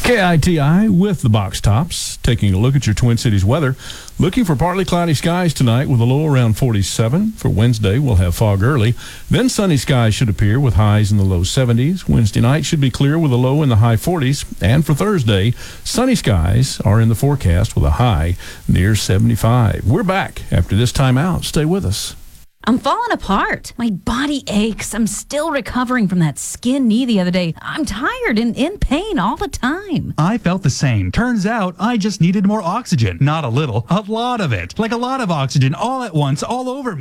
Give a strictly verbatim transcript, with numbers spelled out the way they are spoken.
K I T I with the box tops, taking a look at your Twin Cities weather. Looking for partly cloudy skies tonight with a low around forty-seven. For Wednesday, we'll have fog early. Then sunny skies should appear with highs in the low seventies. Wednesday night should be clear with a low in the high forties. And for Thursday, sunny skies are in the forecast with a high near seventy-five. We're back after this time out. Stay with us. I'm falling apart. My body aches. I'm still recovering from that skin knee the other day. I'm tired and in pain all the time. I felt the same. Turns out I just needed more oxygen. Not a little, a lot of it. Like a lot of oxygen all at once, all over me.